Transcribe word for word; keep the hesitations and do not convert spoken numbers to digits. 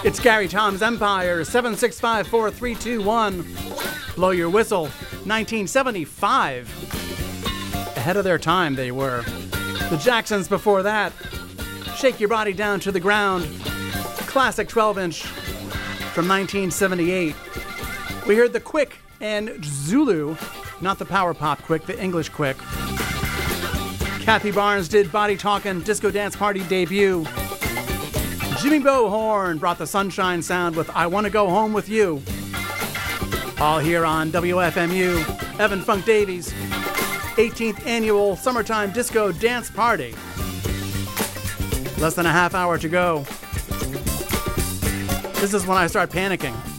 It's Gary Tom's Empire, seven six five, four three two one. Blow Your Whistle, nineteen seventy-five. Ahead of their time, they were. The Jacksons before that. Shake Your Body Down to the Ground. Classic twelve inch from nineteen seventy-eight. We heard The Quick and Zulu, not the power pop Quick, the English Quick. Kathy Barnes did Body Talkin' Disco Dance Party debut. Jimmy Bohorn brought the sunshine sound with I Wanna Go Home With You. All here on W F M U, Evan Funk Davies, eighteenth Annual Summertime Disco Dance Party. Less than a half hour to go. This is when I start panicking.